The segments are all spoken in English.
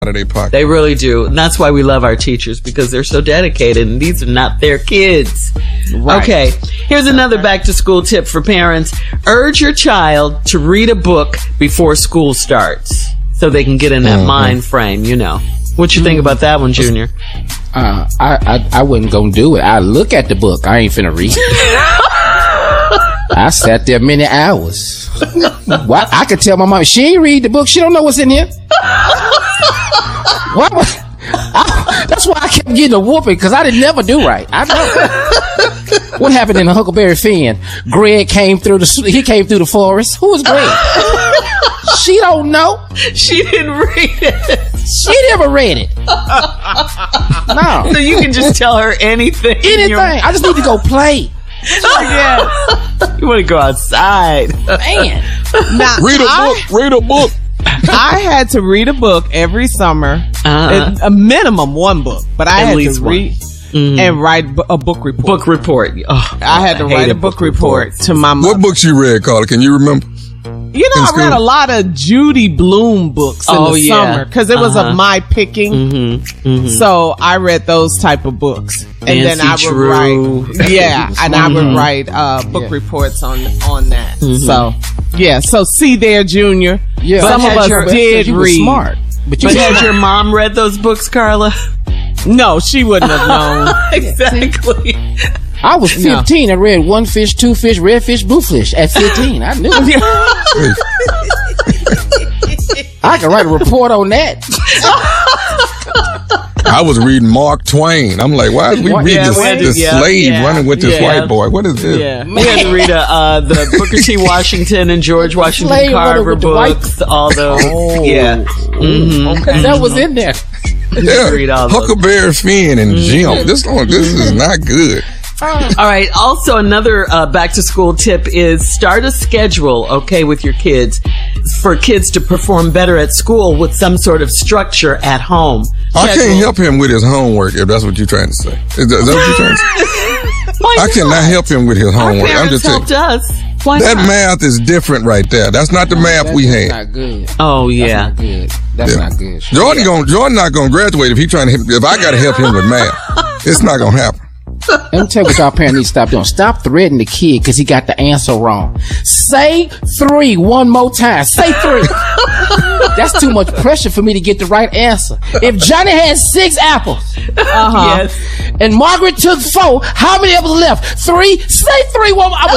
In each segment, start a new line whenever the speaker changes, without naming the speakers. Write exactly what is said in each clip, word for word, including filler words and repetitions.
of their pocket.
They really do. And that's why we love our teachers, because they're so dedicated and these are not their kids. Right. Okay. Here's another back to school tip for parents. Urge your child to read a book before school starts so they can get in that mm-hmm. mind frame, you know. What you think about that one, Junior?
Uh, I, I I wasn't gonna do it. I look at the book. I ain't finna read it. I sat there many hours. Why? I could tell my mom she ain't read the book. She don't know what's in here. Why? I, that's why I kept getting a whooping, because I didn't never do right. I know. What happened in the Huckleberry Finn? Greg came through the he came through the forest. Who was Greg? She don't know.
She didn't read it.
She never read it. No.
So you can just tell her anything.
Anything. I just need to go play.
Yes. You want to go outside.
Man.
Now, read a I, book. Read a book.
I had to read a book every summer. Uh-huh. A, a minimum one book. But I At had to read mm-hmm. and write a book report.
Book report. Oh,
I had to I write a book, book report, report to my mother.
What books you read, Carla? Can you remember?
You know, I read a lot of Judy Blume books in
oh,
the
yeah.
summer because it was uh-huh. of my picking.
Mm-hmm. Mm-hmm.
So I read those type of books, and
Nancy
then I would
Drew.
write, yeah, and I would write uh, book yeah. reports on on that. Mm-hmm. So yeah, so see there, Junior.
Yeah,
some of us
your,
did
you
read.
Smart,
but, you but had your mom read those books, Carla?
No, she wouldn't have known.
Exactly.
I was fifteen. No. I read One Fish, Two Fish, Red Fish, Blue Fish at fifteen. I knew it. I can write a report on that.
I was reading Mark Twain. I'm like, why is we reading yeah, this, this yeah, slave yeah, running with this yeah. white boy? What is this?
Yeah. We had to read uh, uh, the Booker T. Washington and George Washington Carver books. All those. Oh. Yeah. Mm-hmm.
Okay. That was in there.
Yeah. Huckleberry Finn and Jim. Mm-hmm. This one, this is not good.
All right. Also, another uh, back to school tip is start a schedule, okay, with your kids for kids to perform better at school with some sort of structure at home.
I schedule. Can't help him with his homework, if that's what you're trying to say. Is that, is that what you're trying to say?
Why
I cannot
not?
help him with his homework.
Our
I'm just
helped
saying.
us. Why
that
not?
math is different right there. That's not the
no,
math
that's,
we
that's
had.
Not good.
Oh yeah,
that's not good. That's yeah. not good.
Jordan, yeah. gonna, Jordan not gonna graduate if he trying to. If I gotta help him with math, it's not gonna happen.
Let me tell you what y'all parents need to stop doing. Stop threatening the kid because he got the answer wrong. Say three one more time. Say three. That's too much pressure for me to get the right answer. If Johnny had six apples, uh-huh, yes, and Margaret took four, how many apples left? Three. Say three one more.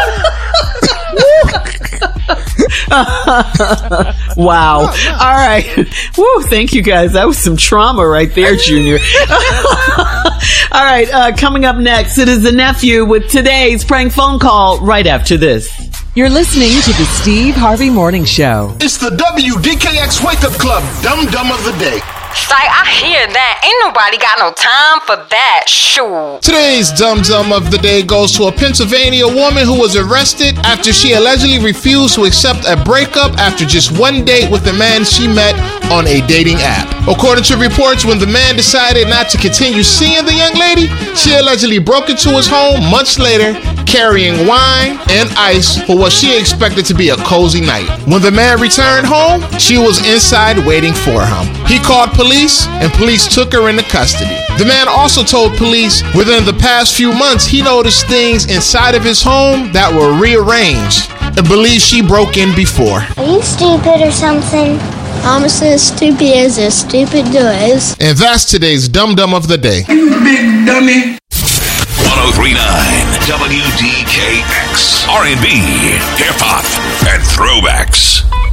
Wow. All right. Woo, thank you guys. That was some trauma right there, Junior. All right. Uh, coming up next, it is the nephew with today's prank phone call right after this.
You're listening to the Steve Harvey Morning Show.
It's the W D K X Wake Up Club Dum Dum of the Day.
Say, I hear that. Ain't nobody got no time for that. Shoot.
Today's Dum Dum of the Day goes to a Pennsylvania woman who was arrested after she allegedly refused to accept a breakup after just one date with a man she met on a dating app. According to reports, when the man decided not to continue seeing the young lady, she allegedly broke into his home months later, carrying wine and ice for what she expected to be a cozy night. When the man returned home, she was inside waiting for him. He called police, and police took her into custody. The man also told police within the past few months he noticed things inside of his home that were rearranged and believes she broke in before.
Are you stupid or something? I'm as stupid as a stupid does.
And that's today's Dum Dum of the Day.
You big dummy.
one oh three point nine W D K X. R and B, hip hop, and throwbacks.